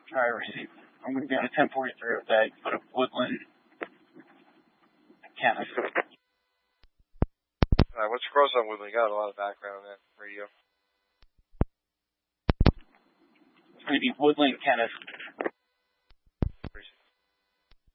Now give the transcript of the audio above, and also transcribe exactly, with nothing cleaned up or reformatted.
Try receive. I'm going to be on a ten forty-three with that. Put a Woodland Kenneth. Alright, what's your cross on Woodland? You got a lot of background on that radio. It's going to be Woodland Kenneth.